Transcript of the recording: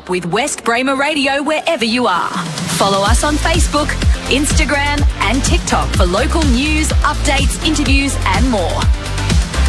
with West Bramer Radio wherever you are. Follow us on Facebook, Instagram and TikTok for local news, updates, interviews and more.